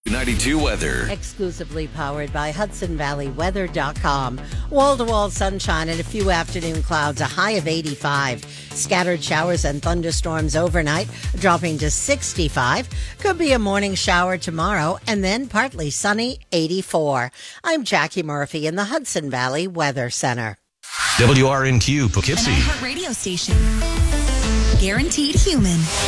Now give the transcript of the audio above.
92 weather. Exclusively powered by HudsonValleyWeather.com. Wall-to-wall sunshine and a few afternoon clouds, a high of 85. Scattered showers and thunderstorms overnight, dropping to 65. Could be a morning shower tomorrow, and then partly sunny, 84. I'm Jackie Murphy in the Hudson Valley Weather Center. WRNQ Poughkeepsie. An iHeart radio station. Guaranteed human.